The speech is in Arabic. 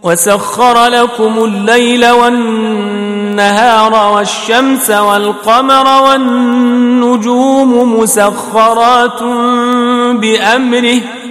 وسخر لكم الليل والنهار والشمس والقمر والنجوم مسخرات بأمره